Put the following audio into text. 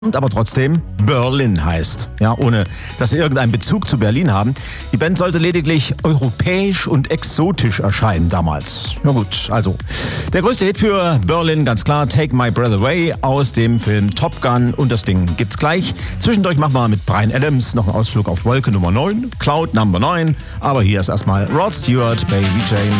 aber trotzdem Berlin heißt. Ja, ohne dass sie irgendeinen Bezug zu Berlin haben. Die Band sollte lediglich europäisch und exotisch erscheinen damals. Na gut, also der größte Hit für Berlin, ganz klar, Take My Breath Away aus dem Film Top Gun, und das Ding gibt's gleich. Zwischendurch machen wir mit Bryan Adams noch einen Ausflug auf Wolke Nummer 9, Cloud Number 9, aber hier ist erstmal Rod Stewart, Baby Jane.